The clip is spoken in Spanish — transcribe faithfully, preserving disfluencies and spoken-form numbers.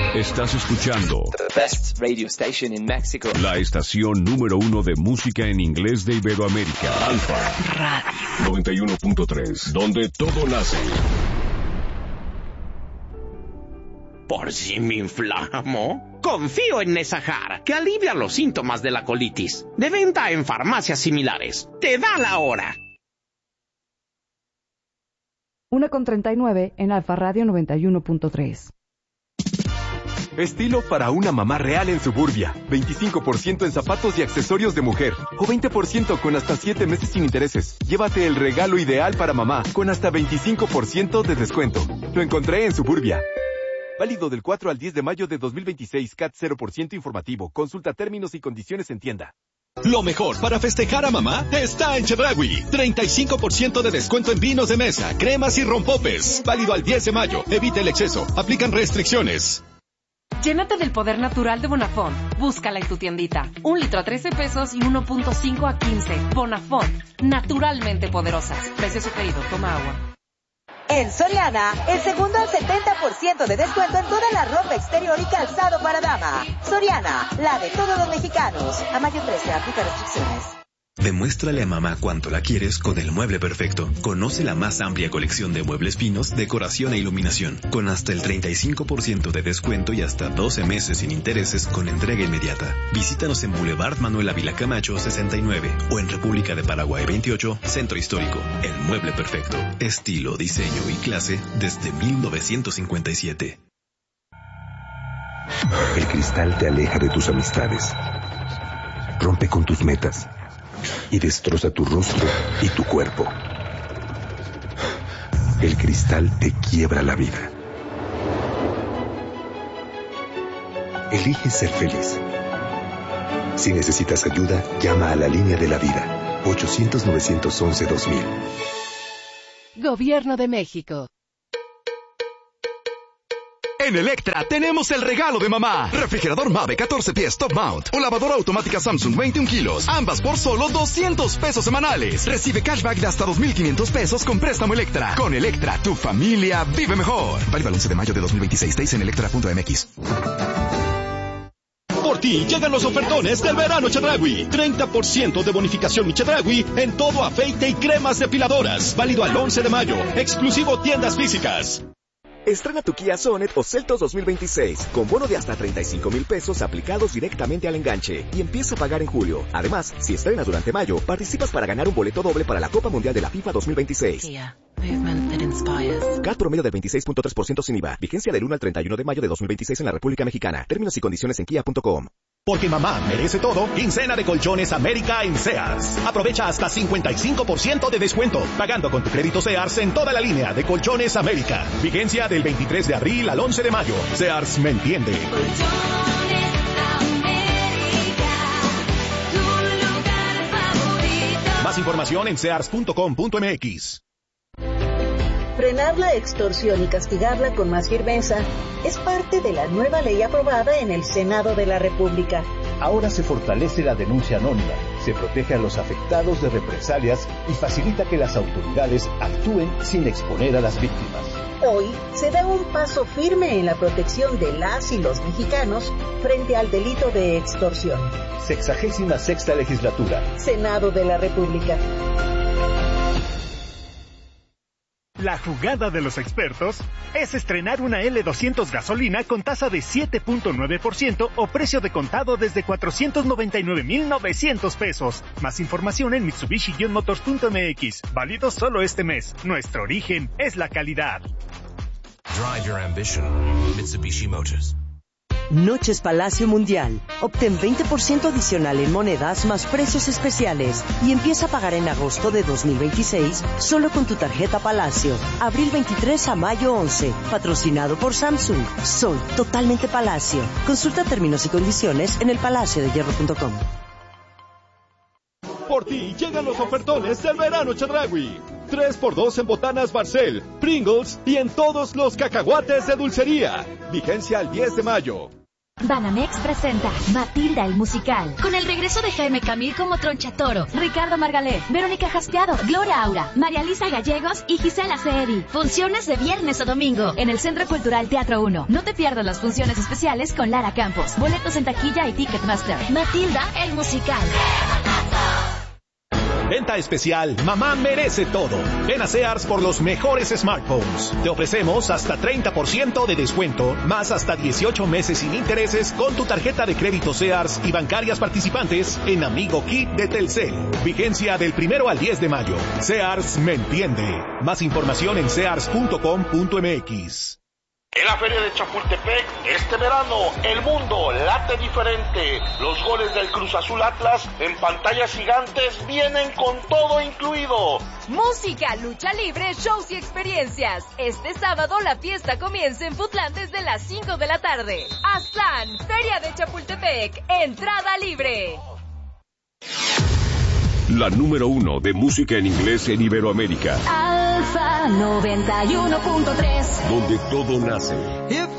Estás escuchando The best radio station in Mexico. La estación número uno de música en inglés de Iberoamérica. Alfa Radio noventa y uno punto tres, donde todo nace. ¿Por si me inflamo? Confío en Nesajar, que alivia los síntomas de la colitis. De venta en farmacias similares. Te da la hora. una con treinta y nueve en Alfa Radio noventa y uno punto tres. Estilo para una mamá real en Suburbia. veinticinco por ciento en zapatos y accesorios de mujer. O veinte por ciento con hasta siete meses sin intereses. Llévate el regalo ideal para mamá, con hasta veinticinco por ciento de descuento. Lo encontré en Suburbia. Válido del cuatro al diez de mayo de dos mil veintiséis. C A T cero por ciento informativo. Consulta términos y condiciones en tienda. Lo mejor para festejar a mamá está en Chedraui. treinta y cinco por ciento de descuento en vinos de mesa, cremas y rompopes. Válido al diez de mayo. Evita el exceso. Aplican restricciones. Llénate del poder natural de Bonafont. Búscala en tu tiendita. Un litro a trece pesos y uno punto cinco a quince. Bonafont. Naturalmente poderosas. Precio sugerido. Toma agua. En Soriana, el segundo al setenta por ciento de descuento en toda la ropa exterior y calzado para dama. Soriana, la de todos los mexicanos. A mayo trece, aplica restricciones. Demuéstrale a mamá cuánto la quieres con el mueble perfecto. Conoce la más amplia colección de muebles finos, decoración e iluminación, con hasta el treinta y cinco por ciento de descuento y hasta doce meses sin intereses con entrega inmediata. Visítanos en Boulevard Manuel Ávila Camacho sesenta y nueve o en República de Paraguay veintiocho, Centro Histórico. El mueble perfecto. Estilo, diseño y clase desde mil novecientos cincuenta y siete. El cristal te aleja de tus amistades. Rompe con tus metas. Y destroza tu rostro y tu cuerpo. El cristal te quiebra la vida. Elige ser feliz. Si necesitas ayuda, llama a la línea de la vida. ochocientos, novecientos once, dos mil. Gobierno de México. En Electra tenemos el regalo de mamá. Refrigerador Mave catorce pies top mount o lavadora automática Samsung veintiún kilos. Ambas por solo doscientos pesos semanales. Recibe cashback de hasta dos mil quinientos pesos con préstamo Electra. Con Electra, tu familia vive mejor. Válido el once de mayo de dos mil veintiséis. Deis en electra punto m x. Por ti llegan los ofertones del verano Chedraui. treinta por ciento de bonificación mi Chedraui en todo aceite y cremas depiladoras. Válido al once de mayo. Exclusivo tiendas físicas. Estrena tu Kia Sonet o Seltos dos mil veintiséis con bono de hasta treinta y cinco mil pesos aplicados directamente al enganche y empieza a pagar en julio. Además, si estrenas durante mayo, participas para ganar un boleto doble para la Copa Mundial de la FIFA dos mil veintiséis. Kia, movement that inspires. C A T promedio del veintiséis punto tres por ciento sin I V A. Vigencia del uno al treinta y uno de mayo de dos mil veintiséis en la República Mexicana. Términos y condiciones en kia punto com. Porque mamá merece todo, quincena de Colchones América en Sears. Aprovecha hasta cincuenta y cinco por ciento de descuento, pagando con tu crédito Sears en toda la línea de Colchones América. Vigencia del veintitrés de abril al once de mayo. Sears me entiende. Colchones América, tu lugar favorito. Más información en sears punto com punto m x. Frenar la extorsión y castigarla con más firmeza es parte de la nueva ley aprobada en el Senado de la República. Ahora se fortalece la denuncia anónima, se protege a los afectados de represalias y facilita que las autoridades actúen sin exponer a las víctimas. Hoy se da un paso firme en la protección de las y los mexicanos frente al delito de extorsión. Sexagésima sexta legislatura. Senado de la República. La jugada de los expertos es estrenar una L doscientos gasolina con tasa de siete punto nueve por ciento o precio de contado desde cuatrocientos noventa y nueve mil novecientos pesos. Más información en mitsubishi motors punto m x. Válido solo este mes. Nuestro origen es la calidad. Drive your ambition. Mitsubishi Motors. Noches Palacio Mundial. Obtén veinte por ciento adicional en monedas más precios especiales y empieza a pagar en agosto de dos mil veintiséis solo con tu tarjeta Palacio. Abril veintitrés a mayo once. Patrocinado por Samsung. Soy totalmente Palacio. Consulta términos y condiciones en el palacio de hierro punto com. Por ti llegan los ofertones del verano Chedraui. tres por dos en botanas Barcel, Pringles y en todos los cacahuates de dulcería. Vigencia al diez de mayo. Banamex presenta Matilda el musical, con el regreso de Jaime Camil como Tronchatoro, Ricardo Margalef, Verónica Jaspeado, Gloria Aura, María Lisa Gallegos y Gisela Ceedi. Funciones de viernes a domingo en el Centro Cultural Teatro uno. No te pierdas las funciones especiales con Lara Campos. Boletos en taquilla y Ticketmaster. Matilda el musical. Venta especial, mamá merece todo. Ven a Sears por los mejores smartphones. Te ofrecemos hasta treinta por ciento de descuento, más hasta dieciocho meses sin intereses con tu tarjeta de crédito Sears y bancarias participantes en Amigo Kit de Telcel. Vigencia del primero al diez de mayo. Sears me entiende. Más información en sears punto com punto m x. En la Feria de Chapultepec, este verano, el mundo late diferente. Los goles del Cruz Azul Atlas en pantallas gigantes vienen con todo incluido. Música, lucha libre, shows y experiencias. Este sábado la fiesta comienza en Futlán desde las cinco de la tarde. Aztlán, Feria de Chapultepec, entrada libre. La número uno de música en inglés en Iberoamérica. Alfa noventa y uno punto tres. Donde todo nace.